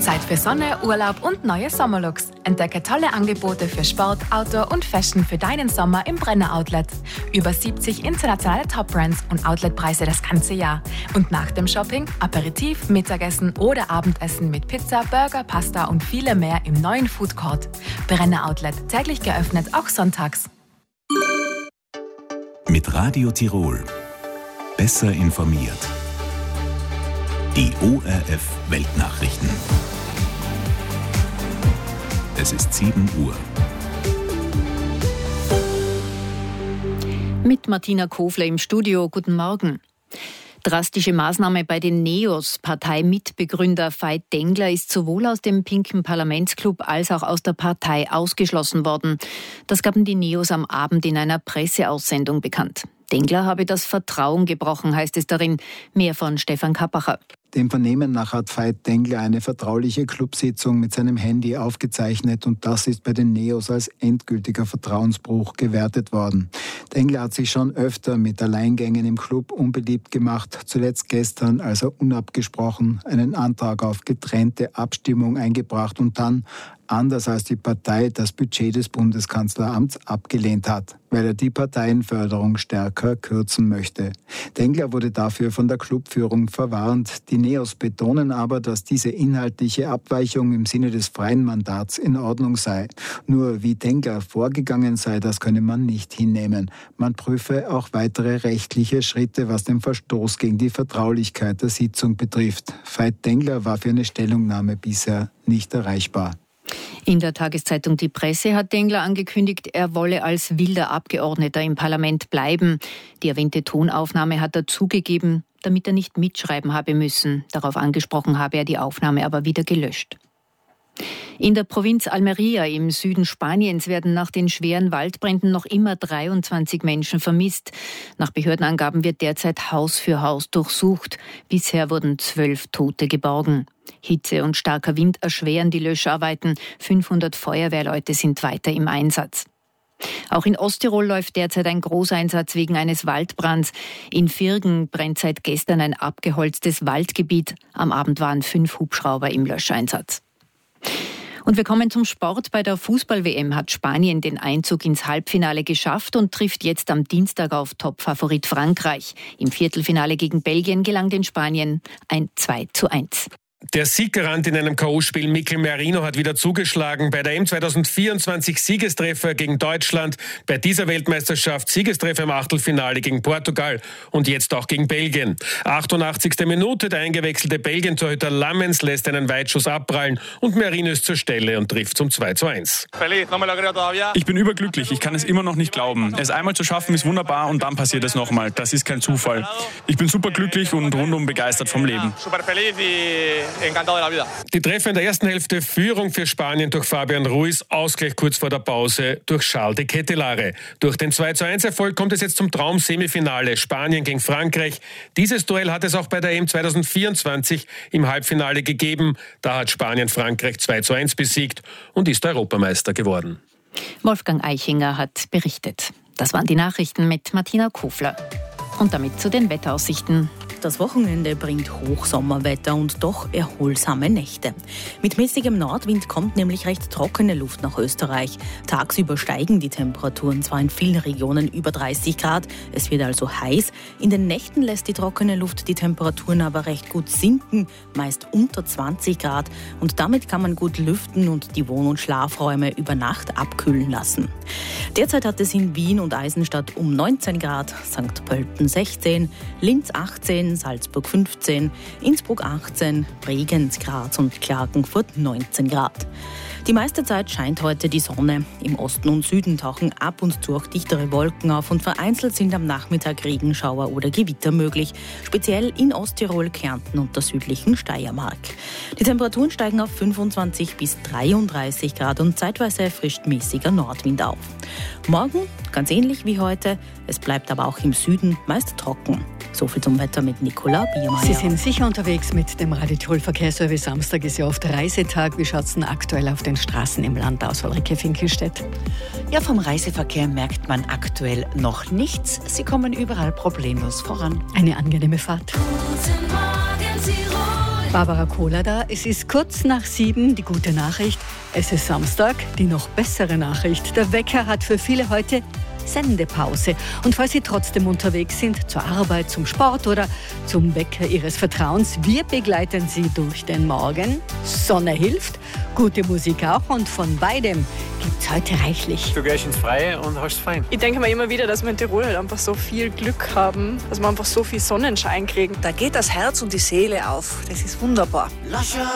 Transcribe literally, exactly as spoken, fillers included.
Zeit für Sonne, Urlaub und neue Sommerlooks. Entdecke tolle Angebote für Sport, Outdoor und Fashion für deinen Sommer im Brenner Outlet. Über siebzig internationale Top-Brands und Outletpreise das ganze Jahr. Und nach dem Shopping Aperitif, Mittagessen oder Abendessen mit Pizza, Burger, Pasta und viele mehr im neuen Food Court. Brenner Outlet, täglich geöffnet, auch sonntags. Mit Radio Tirol. Besser informiert. Die O R F Weltnachrichten. Es ist sieben Uhr. Mit Martina Kofler im Studio. Guten Morgen. Drastische Maßnahme bei den Neos. Parteimitbegründer Veit Dengler ist sowohl aus dem pinken Parlamentsclub als auch aus der Partei ausgeschlossen worden. Das gaben die Neos am Abend in einer Presseaussendung bekannt. Dengler habe das Vertrauen gebrochen, heißt es darin. Mehr von Stefan Kappacher. Dem Vernehmen nach hat Veit Dengler eine vertrauliche Clubsitzung mit seinem Handy aufgezeichnet und das ist bei den Neos als endgültiger Vertrauensbruch gewertet worden. Dengler hat sich schon öfter mit Alleingängen im Club unbeliebt gemacht, zuletzt gestern, als er unabgesprochen einen Antrag auf getrennte Abstimmung eingebracht und dann, anders als die Partei, das Budget des Bundeskanzleramts abgelehnt hat, weil er die Parteienförderung stärker kürzen möchte. Dengler wurde dafür von der Clubführung verwarnt. Die Neos betonen aber, dass diese inhaltliche Abweichung im Sinne des freien Mandats in Ordnung sei. Nur wie Dengler vorgegangen sei, das könne man nicht hinnehmen. Man prüfe auch weitere rechtliche Schritte, was den Verstoß gegen die Vertraulichkeit der Sitzung betrifft. Veit Dengler war für eine Stellungnahme bisher nicht erreichbar. In der Tageszeitung Die Presse hat Dengler angekündigt, er wolle als wilder Abgeordneter im Parlament bleiben. Die erwähnte Tonaufnahme hat er zugegeben, damit er nicht mitschreiben habe müssen. Darauf angesprochen habe er die Aufnahme aber wieder gelöscht. In der Provinz Almería im Süden Spaniens werden nach den schweren Waldbränden noch immer dreiundzwanzig Menschen vermisst. Nach Behördenangaben wird derzeit Haus für Haus durchsucht. Bisher wurden zwölf Tote geborgen. Hitze und starker Wind erschweren die Löscharbeiten. fünfhundert Feuerwehrleute sind weiter im Einsatz. Auch in Osttirol läuft derzeit ein Großeinsatz wegen eines Waldbrands. In Virgen brennt seit gestern ein abgeholztes Waldgebiet. Am Abend waren fünf Hubschrauber im Löscheinsatz. Und wir kommen zum Sport. Bei der Fußball-W M hat Spanien den Einzug ins Halbfinale geschafft und trifft jetzt am Dienstag auf Topfavorit Frankreich. Im Viertelfinale gegen Belgien gelang den Spaniern ein zwei zu eins. Der Sieggarant in einem K O-Spiel Mikel Merino hat wieder zugeschlagen. Bei der E M zwanzig vierundzwanzig Siegestreffer gegen Deutschland, bei dieser Weltmeisterschaft Siegestreffer im Achtelfinale gegen Portugal und jetzt auch gegen Belgien. achtundachtzigste Minute, der eingewechselte Belgien-Torhüter Lammens lässt einen Weitschuss abprallen und Merino ist zur Stelle und trifft zum zwei zu eins. Ich bin überglücklich, ich kann es immer noch nicht glauben. Es einmal zu schaffen ist wunderbar und dann passiert es nochmal. Das ist kein Zufall. Ich bin superglücklich und rundum begeistert vom Leben. Die Treffer in der ersten Hälfte, Führung für Spanien durch Fabian Ruiz, Ausgleich kurz vor der Pause durch Charles de Ketelaere. Durch den zwei zu eins Erfolg kommt es jetzt zum Traum-Semifinale Spanien gegen Frankreich. Dieses Duell hat es auch bei der E M zwanzig vierundzwanzig im Halbfinale gegeben. Da hat Spanien Frankreich zwei zu eins besiegt und ist Europameister geworden. Wolfgang Eichinger hat berichtet. Das waren die Nachrichten mit Martina Kofler. Und damit zu den Wetteraussichten. Das Wochenende bringt Hochsommerwetter und doch erholsame Nächte. Mit mäßigem Nordwind kommt nämlich recht trockene Luft nach Österreich. Tagsüber steigen die Temperaturen zwar in vielen Regionen über dreißig Grad, es wird also heiß. In den Nächten lässt die trockene Luft die Temperaturen aber recht gut sinken, meist unter zwanzig Grad. Und damit kann man gut lüften und die Wohn- und Schlafräume über Nacht abkühlen lassen. Derzeit hat es in Wien und Eisenstadt um neunzehn Grad, Sankt Pölten sechzehn, Linz achtzehn, Salzburg fünfzehn, Innsbruck achtzehn, Bregenz, Graz und Klagenfurt neunzehn Grad. Die meiste Zeit scheint heute die Sonne. Im Osten und Süden tauchen ab und zu auch dichtere Wolken auf und vereinzelt sind am Nachmittag Regenschauer oder Gewitter möglich, speziell in Osttirol, Kärnten und der südlichen Steiermark. Die Temperaturen steigen auf fünfundzwanzig bis dreiunddreißig Grad und zeitweise erfrischt mäßiger Nordwind auf. Morgen ganz ähnlich wie heute, es bleibt aber auch im Süden meist trocken. So viel zum Wetter mit Nicola Biermeier. Sie sind sicher unterwegs mit dem Radio Tirol Verkehrsservice. Samstag ist ja oft Reisetag. Wie schaut es denn aktuell auf den Straßen im Land aus, Ulrike Finkelstedt? Ja, vom Reiseverkehr merkt man aktuell noch nichts. Sie kommen überall problemlos voran. Eine angenehme Fahrt. Guten Morgen, Tirol. Barbara Kohler da. Es ist kurz nach sieben, die gute Nachricht. Es ist Samstag, die noch bessere Nachricht. Der Wecker hat für viele heute Sendepause. Und falls Sie trotzdem unterwegs sind, zur Arbeit, zum Sport oder zum Bäcker Ihres Vertrauens, wir begleiten Sie durch den Morgen. Sonne hilft, gute Musik auch und von beidem gibt's heute reichlich. Du gehst ins Freie und hast es fein. Ich denke mir immer wieder, dass wir in Tirol halt einfach so viel Glück haben, dass wir einfach so viel Sonnenschein kriegen. Da geht das Herz und die Seele auf. Das ist wunderbar.